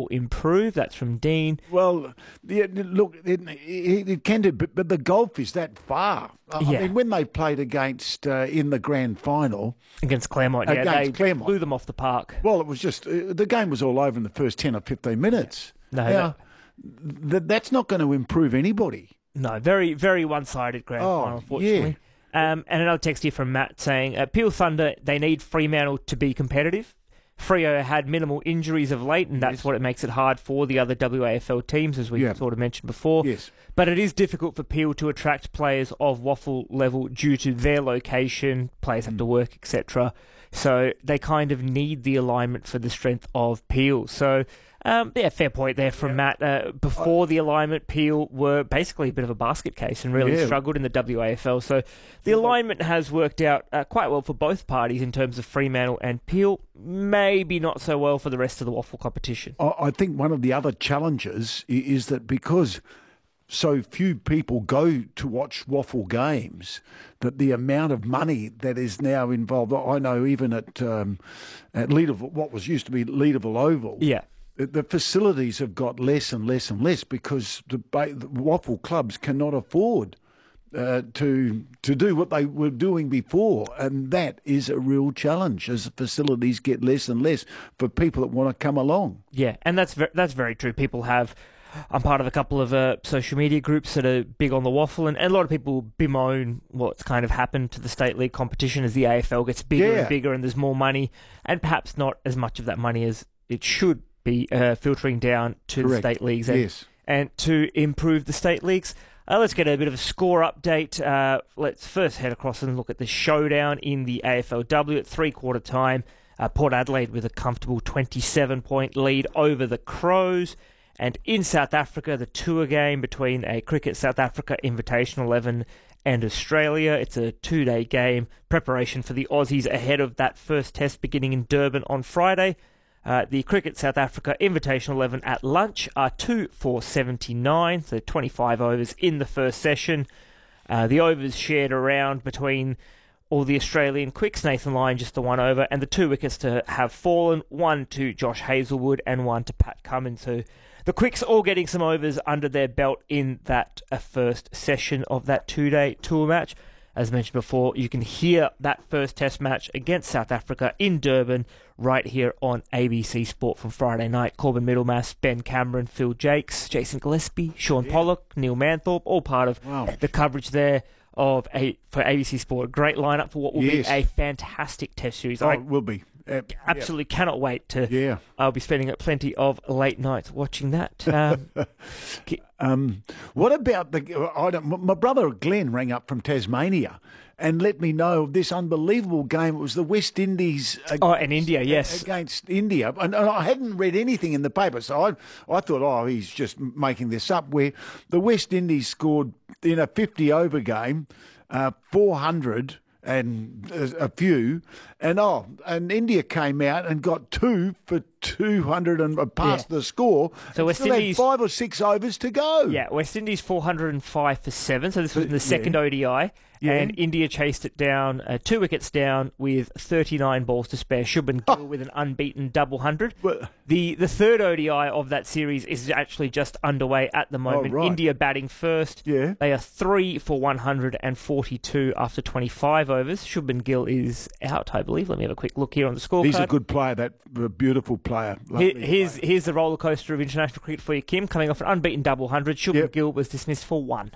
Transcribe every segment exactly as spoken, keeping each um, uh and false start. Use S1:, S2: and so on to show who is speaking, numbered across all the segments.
S1: Waffle improve? That's from Dean.
S2: Well, yeah, look, it, it, it can do, but, but the golf is that far. I
S1: Yeah.
S2: mean, when they played against uh, in the grand final
S1: Against Claremont, yeah,
S2: Against
S1: they
S2: Claremont.
S1: blew them off the park.
S2: well, it was just uh, the game was all over in the first ten or fifteen minutes.
S1: No,
S2: Now, th- that's not going to improve anybody.
S1: No, very, very one-sided grand
S2: Oh,
S1: final, unfortunately. Um, and another text here from Matt saying, uh, Peel Thunder, they need Fremantle to be competitive. Freo had minimal injuries of late, and that's
S2: Yes.
S1: what it makes it hard for the other W A F L teams, as we
S2: Yeah.
S1: sort of mentioned before.
S2: Yes.
S1: But it is difficult for Peel to attract players of Waffle level due to their location, players have to work, et cetera. So they kind of need the alignment for the strength of Peel. So, um, yeah, fair point there from Matt. Uh, before the alignment, Peel were basically a bit of a basket case and really
S2: Yeah.
S1: struggled in the W A F L. So the alignment has worked out uh, quite well for both parties in terms of Fremantle and Peel. Maybe not so well for the rest of the Waffle competition.
S2: I I think one of the other challenges i- is that because so few people go to watch Waffle games, that the amount of money that is now involved. I know even at um, at Leederville, what was used to be Leederville Oval,
S1: Yeah.
S2: the- the facilities have got less and less and less because the, ba- the Waffle clubs cannot afford uh, to to do what they were doing before, and that is a real challenge as the facilities get less and less for people that want to come along.
S1: Yeah, and that's ve- that's very true. People have. I'm part of a couple of uh, social media groups that are big on the Waffle, and, and a lot of people bemoan what's kind of happened to the State League competition as the A F L gets bigger
S2: Yeah.
S1: and bigger, and there's more money, and perhaps not as much of that money as it should be uh, filtering down to
S2: Correct.
S1: the state leagues and,
S2: Yes.
S1: and to improve the state leagues. Uh, let's get a bit of a score update. Uh, let's first head across and look at the showdown in the A F L W at three-quarter time. Uh, Port Adelaide with a comfortable twenty-seven point lead over the Crows. And in South Africa, the tour game between a Cricket South Africa Invitational eleven and Australia. It's a two-day game, preparation for the Aussies ahead of that first test beginning in Durban on Friday. Uh, the Cricket South Africa Invitational eleven at lunch are two for seventy-nine, so twenty-five overs in the first session. Uh, the overs shared around between all the Australian quicks, Nathan Lyon just the one over, and the two wickets to have fallen, one to Josh Hazlewood and one to Pat Cummins. So the quicks all getting some overs under their belt in that uh, first session of that two-day tour match. As mentioned before, you can hear that first test match against South Africa in Durban right here on A B C Sport from Friday night. Corbin Middlemass, Ben Cameron, Phil Jakes, Jason Gillespie, Sean Pollock, Neil Manthorpe, all part of
S2: Wow.
S1: the coverage there of a for A B C Sport. Great lineup for what will
S2: Yes.
S1: be a fantastic test series.
S2: Oh,
S1: I
S2: it will be. Uh,
S1: absolutely cannot wait to.
S2: Yeah.
S1: I'll be spending plenty of late nights watching that. Um,
S2: Um, what about the? I don't, my brother Glenn rang up from Tasmania and let me know of this unbelievable game. It was the West Indies. Against,
S1: Oh, and India, yes.
S2: against India, and, and I hadn't read anything in the paper, so I I thought, oh, he's just making this up. Where the West Indies scored in a fifty-over game, uh, four hundred. And a few, and oh, and India came out and got two for two hundred and passed
S1: Yeah.
S2: the score.
S1: So
S2: and
S1: West
S2: still had
S1: Indies-
S2: five or six overs to go.
S1: Yeah, West Indies four hundred five for seven, so this was in the
S2: Yeah.
S1: second O D I,
S2: Yeah.
S1: and India chased it down, uh, two wickets down with thirty-nine balls to spare. Shubman Gill with an unbeaten double hundred.
S2: Well-
S1: The the third O D I of that series is actually just underway at the moment.
S2: right.
S1: India batting first.
S2: Yeah.
S1: They are three for one hundred forty-two after twenty-five overs. Shubman Gill is out, I believe. Let me have a quick look here on the scorecard.
S2: He's a good player, that a beautiful player.
S1: Here-
S2: Lovely
S1: Here's
S2: player.
S1: here's the roller coaster of international cricket for you, Kim. Coming off an unbeaten double hundred, Shubman
S2: Yep.
S1: Gill was dismissed for one.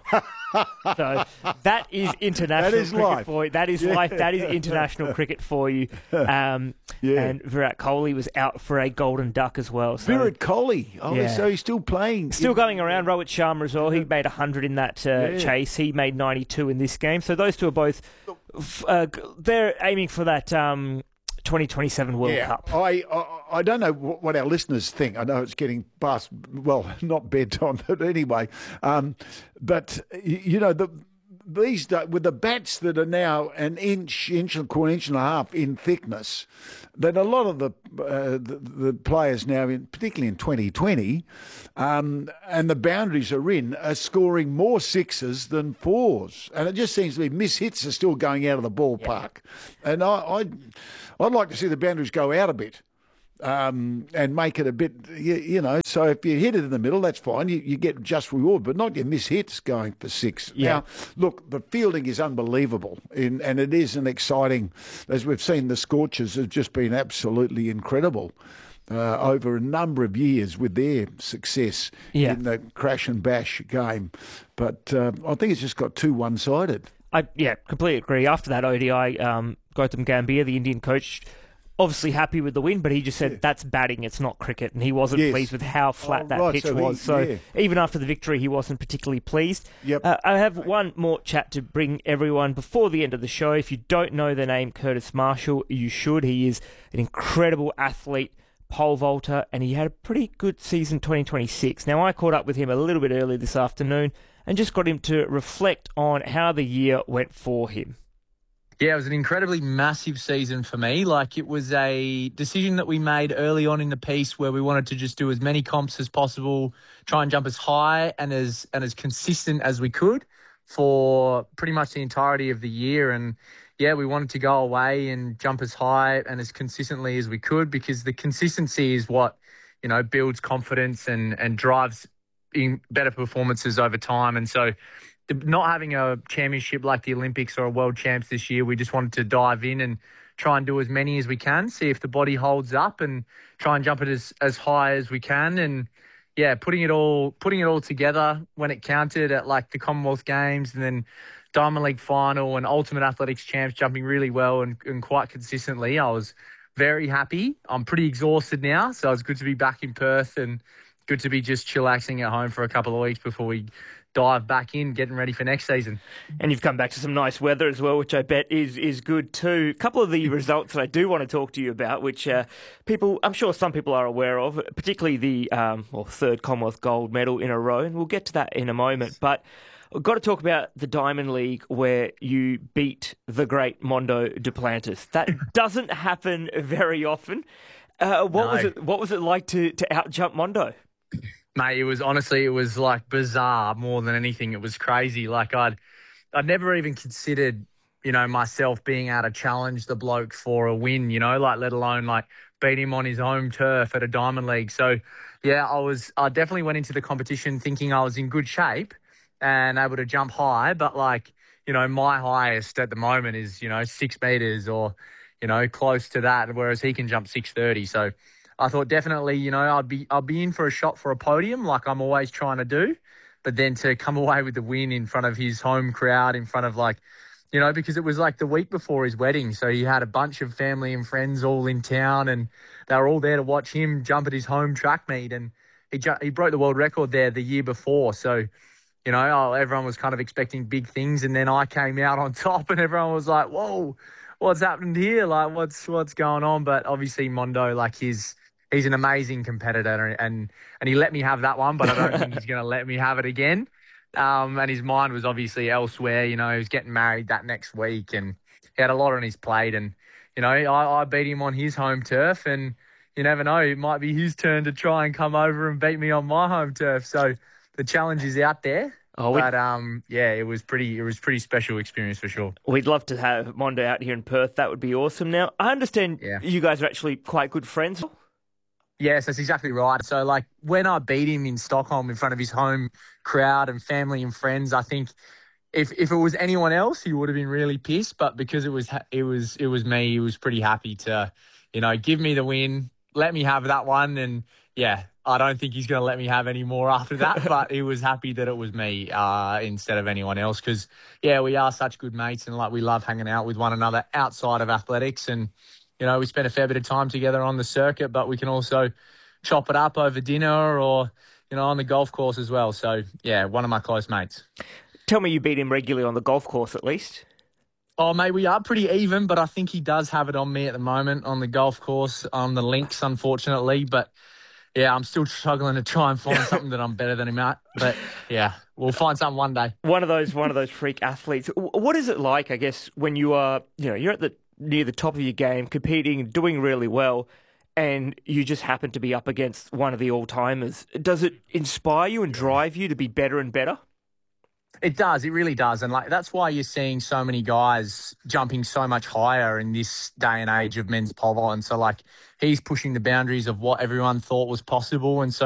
S1: So that is international
S2: That is
S1: cricket
S2: life.
S1: for you. That is
S2: Yeah.
S1: life. That is international cricket for you. Um,
S2: Yeah.
S1: And Virat Kohli was out for a golden duck as well. So
S2: Virat Kohli. Oh,
S1: Yeah.
S2: so he's still playing.
S1: still going around. Rohit Sharma as well. He made one hundred in that uh,
S2: Yeah.
S1: chase. He made ninety-two in this game. So those two are both. f- Uh, g- they're aiming for that um, twenty twenty-seven World
S2: Yeah,
S1: Cup.
S2: I, I I don't know what, what our listeners think. I know it's getting past, well, not bedtime, but anyway. Um, but y- you know the these da- with the bats that are now an inch, inch and a quarter, inch and a half in thickness, that a lot of the uh, the, the players now, in, particularly in twenty twenty, um, and the boundaries are in, are scoring more sixes than fours, and it just seems to be miss hits are still going out of the ballpark, and I, I I'd like to see the boundaries go out a bit. um, and make it a bit, you, you know. So if you hit it in the middle, that's fine. You, you get just reward, but not your miss hits going for six.
S1: Yeah.
S2: Now, look, the fielding is unbelievable, in, and it is an exciting, as we've seen, the Scorchers have just been absolutely incredible. Uh, over a number of years with their success
S1: Yeah.
S2: in the crash and bash game. But uh, I think it's just got too one-sided.
S1: I yeah, completely agree. After that O D I, um, Gautam Gambhir, the Indian coach, obviously happy with the win, but he just said,
S2: Yeah.
S1: that's batting, it's not cricket, and he wasn't
S2: Yes.
S1: pleased with how flat
S2: Oh,
S1: that
S2: right,
S1: pitch
S2: so he-
S1: was. So
S2: yeah.
S1: even after the victory, he wasn't particularly pleased.
S2: Yep.
S1: Uh, I have one more chat to bring everyone before the end of the show. If you don't know the name Curtis Marshall, you should. He is an incredible athlete, pole vaulter, and he had a pretty good season twenty twenty-six. Now, I caught up with him a little bit earlier this afternoon and just got him to reflect on how the year went for him.
S3: Yeah, it was an incredibly massive season for me. Like, it was a decision that we made early on in the piece where we wanted to just do as many comps as possible, try and jump as high and as and as consistent as we could for pretty much the entirety of the year. And yeah, we wanted to go away and jump as high and as consistently as we could, because the consistency is what, you know, builds confidence and, and drives in better performances over time. And so the, not having a championship like the Olympics or a world champs this year, we just wanted to dive in and try and do as many as we can, see if the body holds up and try and jump it as, as high as we can. And yeah, putting it all, putting it all together when it counted at like the Commonwealth Games and then Diamond League final and Ultimate Athletics champs, jumping really well and, and quite consistently. I was very happy. I'm pretty exhausted now, so it's good to be back in Perth and good to be just chillaxing at home for a couple of weeks before we dive back in, getting ready for next season.
S1: And you've come back to some nice weather as well, which I bet is is good too. A couple of the results that I do want to talk to you about, which uh, people, I'm sure some people are aware of, particularly the um, well, third Commonwealth gold medal in a row, and we'll get to that in a moment. But we've got to talk about the Diamond League where you beat the great Mondo Duplantis. That doesn't happen very often. Uh, what
S3: No.
S1: was it? What was it like to to outjump Mondo?
S3: Mate, it was honestly, it was like bizarre more than anything. It was crazy. Like I'd, I'd never even considered, you know, myself being able to challenge the bloke for a win, you know, like let alone like beat him on his home turf at a Diamond League. So yeah, I was, I definitely went into the competition thinking I was in good shape and able to jump high. But like, you know, my highest at the moment is, you know, six meters or, you know, close to that, whereas he can jump six thirty. So I thought definitely, you know, I'd be I'd be in for a shot for a podium like I'm always trying to do. But then to come away with the win in front of his home crowd, in front of like, you know, because it was like the week before his wedding. So he had a bunch of family and friends all in town and they were all there to watch him jump at his home track meet. And he, ju- he broke the world record there the year before. So, you know, oh, everyone was kind of expecting big things. And then I came out on top and everyone was like, whoa, what's happened here? Like, what's what's going on? But obviously Mondo, like his... He's an amazing competitor, and and he let me have that one, but I don't think he's going to let me have it again. Um, and his mind was obviously elsewhere. You know, he was getting married that next week, and he had a lot on his plate. And you know, I, I beat him on his home turf, and you never know, it might be his turn to try and come over and beat me on my home turf. So the challenge is out there.
S1: Oh, we-
S3: but um, yeah, it was pretty. It was pretty special experience for sure.
S1: We'd love to have Mondo out here in Perth. That would be awesome. Now, I understand
S3: Yeah.
S1: you guys are actually quite good friends.
S3: Yes, that's exactly right. So, like, when I beat him in Stockholm in front of his home crowd and family and friends, I think if if it was anyone else, he would have been really pissed. But because it was it was it was me, he was pretty happy to, you know, give me the win, let me have that one, and yeah, I don't think he's going to let me have any more after that. But he was happy that it was me uh, instead of anyone else, because yeah, we are such good mates and like we love hanging out with one another outside of athletics. And you know, we spent a fair bit of time together on the circuit, but we can also chop it up over dinner or, you know, on the golf course as well. So, yeah, one of my close mates.
S1: Tell me you beat him regularly on the golf course at least.
S3: Oh, mate, we are pretty even, but I think he does have it on me at the moment on the golf course, on the links, unfortunately. But, yeah, I'm still struggling to try and find something that I'm better than him at. But, yeah, we'll find something one day.
S1: One of those one of those freak athletes. What is it like, I guess, when you are, you know, you're at the near the top of your game, competing, doing really well, and you just happen to be up against one of the all-timers? Does it inspire you and drive you to be better and better?
S3: It does. It really does. And like that's why you're seeing so many guys jumping so much higher in this day and age of men's pole vault. And so like he's pushing the boundaries of what everyone thought was possible. And so